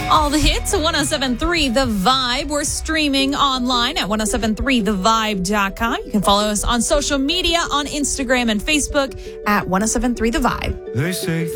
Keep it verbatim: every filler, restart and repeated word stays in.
All the hits at ten seventy-three The Vibe. We're streaming online at ten seventy-three the vibe dot com. You can follow us on social media on Instagram and Facebook at ten seventy-three The Vibe. They say